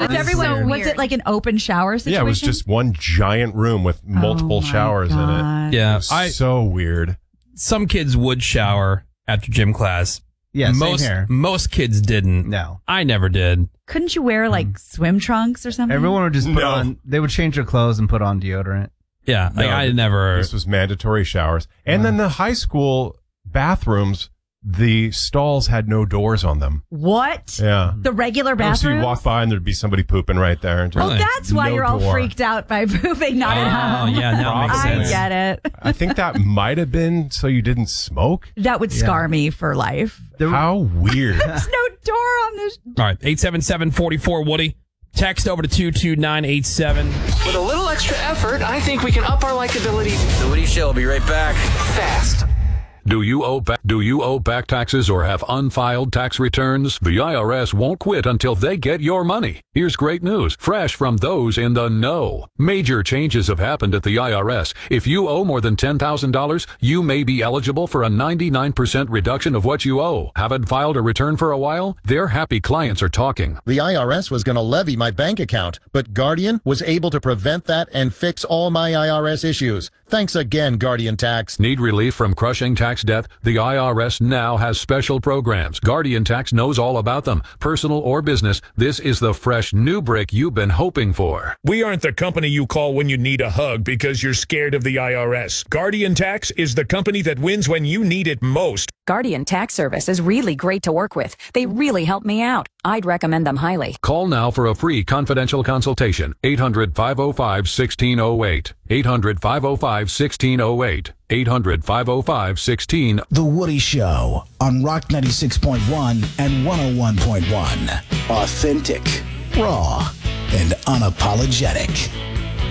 What's everyone? Was it like an open shower situation? Yeah, it was just one giant room with multiple showers in it. Yeah, It was so weird. Some kids would shower after gym class. Yeah, same here. Most kids didn't. No. I never did. Couldn't you wear like swim trunks or something? Everyone would just put on, they would change their clothes and put on deodorant. Yeah, like I never. This was mandatory showers. And then the high school bathrooms, the stalls had no doors on them. What? Yeah. The regular So bathroom? you walk by and there'd be somebody pooping right there. And Oh, that's why no you're all door. freaked out by pooping not at home. yeah, now it makes sense. I get it. I think that might have been so you didn't smoke. That would scar me for life. How weird. There's no door on this. All right, 877-44-WOODY. Text over to 22987. With a little extra effort, I think we can up our likability. The Woody Show will be right back. Fast. Do you owe back taxes or have unfiled tax returns? The IRS won't quit until they get your money. Here's great news, fresh from those in the know. Major changes have happened at the IRS. If you owe more than $10,000, you may be eligible for a 99% reduction of what you owe. Haven't filed a return for a while? Their happy clients are talking. The IRS was going to levy my bank account, but Guardian was able to prevent that and fix all my IRS issues. Thanks again, Guardian Tax. Need relief from crushing tax debt? The IRS now has special programs. Guardian Tax knows all about them. Personal or business, this is the fresh new brick you've been hoping for. We aren't the company you call when you need a hug because you're scared of the IRS. Guardian Tax is the company that wins when you need it most. Guardian Tax Service is really great to work with. They really help me out. I'd recommend them highly. Call now for a free confidential consultation. 800-505-1608. 800-505-1608. 800-505-16. The Woody Show on Rock 96.1 and 101.1. Authentic, raw, and unapologetic.